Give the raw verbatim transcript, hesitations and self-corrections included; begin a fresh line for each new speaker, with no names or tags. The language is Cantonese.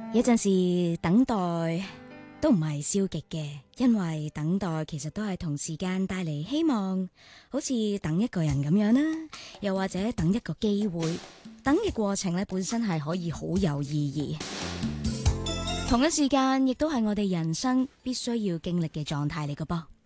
有陣時等待都唔係消極嘅，因為等待其實都係同時間帶嚟希望，好似等一個人咁樣啦，又或者等一個機會，等嘅過程咧本身係可以好有意義，同一時間亦都係我哋人生必須要經歷嘅狀態嚟嘅噃。